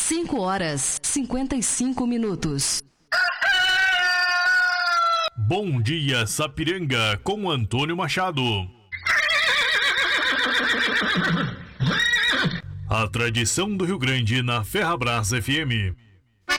5h55. Bom dia, Sapiranga, com Antônio Machado. A tradição do Rio Grande na Ferrabras FM.